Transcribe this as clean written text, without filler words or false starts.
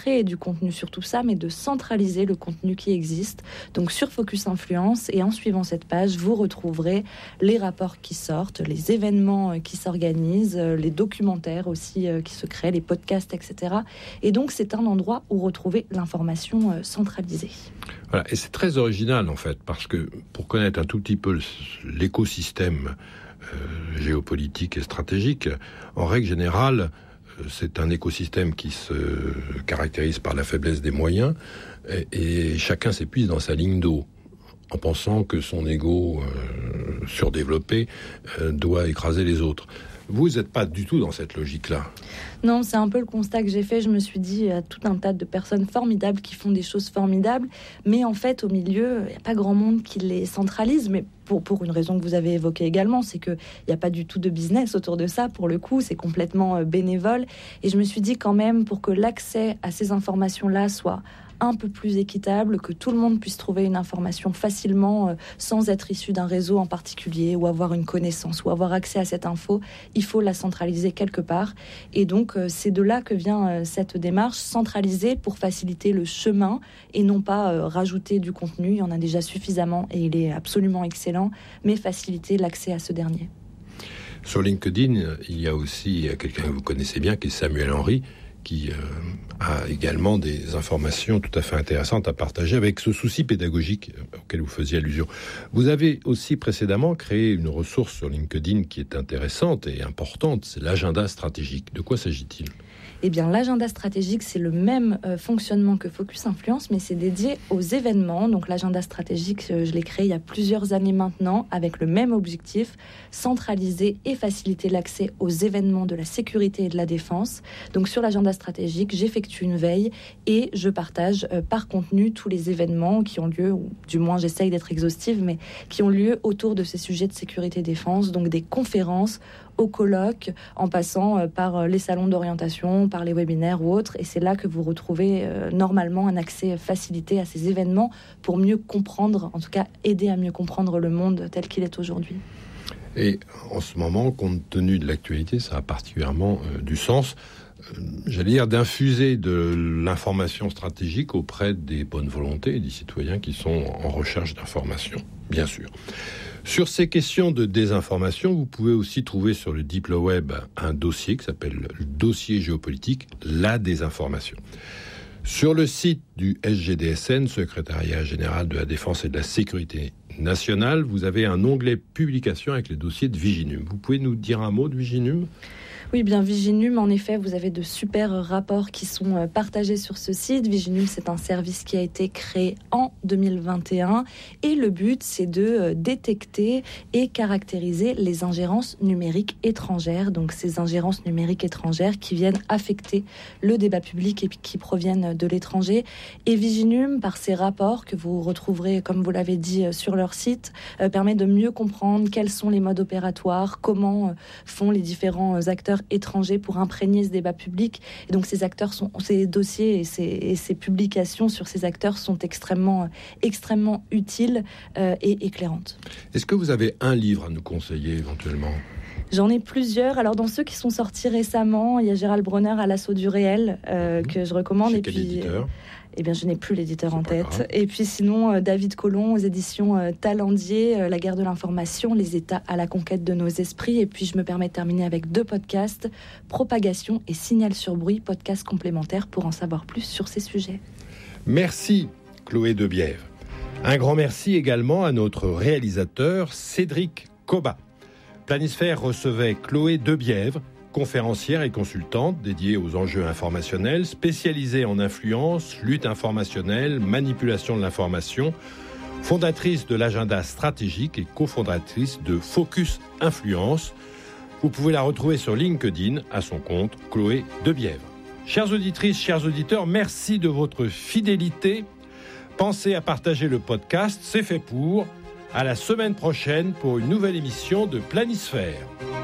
créer du contenu sur tout ça, mais de centraliser le contenu qui existe. Donc sur Focus Influence, et en suivant cette page, vous retrouverez les rapports qui sortent, les événements qui s'organisent, les documentaires aussi qui se créent, les podcasts, etc. Et donc c'est un endroit où retrouver l'information centralisée. Voilà, et c'est très original en fait, parce que pour connaître un tout petit peu l'écosystème géopolitique et stratégique, en règle générale, c'est un écosystème qui se caractérise par la faiblesse des moyens et chacun s'épuise dans sa ligne d'eau en pensant que son ego surdéveloppé doit écraser les autres. Vous n'êtes pas du tout dans cette logique-là. Non, c'est un peu le constat que j'ai fait. Je me suis dit, il y a tout un tas de personnes formidables qui font des choses formidables, mais en fait, au milieu, il n'y a pas grand monde qui les centralise, mais pour une raison que vous avez évoquée également, c'est qu'il n'y a pas du tout de business autour de ça, pour le coup, c'est complètement bénévole. Et je me suis dit quand même, pour que l'accès à ces informations-là soit un peu plus équitable, que tout le monde puisse trouver une information facilement sans être issu d'un réseau en particulier ou avoir une connaissance ou avoir accès à cette info, il faut la centraliser quelque part. Et donc, c'est de là que vient cette démarche, centralisée pour faciliter le chemin et non pas rajouter du contenu. Il y en a déjà suffisamment et il est absolument excellent, mais faciliter l'accès à ce dernier. Sur LinkedIn, il y a aussi quelqu'un que vous connaissez bien, qui est Samuel Henry, qui a également des informations tout à fait intéressantes à partager avec ce souci pédagogique auquel vous faisiez allusion. Vous avez aussi précédemment créé une ressource sur LinkedIn qui est intéressante et importante, c'est l'agenda stratégique. De quoi s'agit-il ? Eh bien, l'agenda stratégique, c'est le même fonctionnement que Focus Influence, mais c'est dédié aux événements. Donc, l'agenda stratégique, je l'ai créé il y a plusieurs années maintenant, avec le même objectif, centraliser et faciliter l'accès aux événements de la sécurité et de la défense. Donc, sur l'agenda stratégique, j'effectue une veille et je partage par contenu tous les événements qui ont lieu, ou du moins j'essaye d'être exhaustive, mais qui ont lieu autour de ces sujets de sécurité et défense, donc des conférences, aux colloques, en passant par les salons d'orientation, par les webinaires ou autres. Et c'est là que vous retrouvez normalement un accès facilité à ces événements pour mieux comprendre, en tout cas aider à mieux comprendre le monde tel qu'il est aujourd'hui. Et en ce moment, compte tenu de l'actualité, ça a particulièrement du sens, j'allais dire, d'infuser de l'information stratégique auprès des bonnes volontés et des citoyens qui sont en recherche d'informations, bien sûr. Sur ces questions de désinformation, vous pouvez aussi trouver sur le DiploWeb un dossier qui s'appelle le dossier géopolitique, la désinformation. Sur le site du SGDSN, Secrétariat général de la Défense et de la Sécurité nationale, vous avez un onglet publication avec les dossiers de Viginum. Vous pouvez nous dire un mot de Viginum ? Oui, bien Viginum, en effet, vous avez de super rapports qui sont partagés sur ce site. Viginum, c'est un service qui a été créé en 2021 et le but, c'est de détecter et caractériser les ingérences numériques étrangères. Donc, ces ingérences numériques étrangères qui viennent affecter le débat public et qui proviennent de l'étranger. Et Viginum, par ces rapports que vous retrouverez, comme vous l'avez dit, sur leur site, permet de mieux comprendre quels sont les modes opératoires, comment font les différents acteurs étrangers pour imprégner ce débat public. Et donc ces dossiers et ces publications sur ces acteurs sont extrêmement utiles et éclairantes. Est-ce que vous avez un livre à nous conseiller éventuellement ? J'en ai plusieurs. Alors dans ceux qui sont sortis récemment, il y a Gérald Bronner à l'assaut du réel que je recommande. Chez quel éditeur ? Eh bien, je n'ai plus l'éditeur en tête. Grave. Et puis sinon, David Collomb aux éditions Talendier, La guerre de l'information, les États à la conquête de nos esprits. Et puis, je me permets de terminer avec 2 podcasts, Propagation et Signal sur bruit, podcast complémentaires pour en savoir plus sur ces sujets. Merci, Chloé Debièvre. Un grand merci également à notre réalisateur, Cédric Cobat. Planisphère recevait Chloé Debièvre, conférencière et consultante dédiée aux enjeux informationnels, spécialisée en influence, lutte informationnelle, manipulation de l'information, fondatrice de l'agenda stratégique et cofondatrice de Focus Influence. Vous pouvez la retrouver sur LinkedIn à son compte Chloé Debièvre. Chères auditrices, chers auditeurs, merci de votre fidélité. Pensez à partager le podcast, c'est fait pour. À la semaine prochaine pour une nouvelle émission de Planisphère.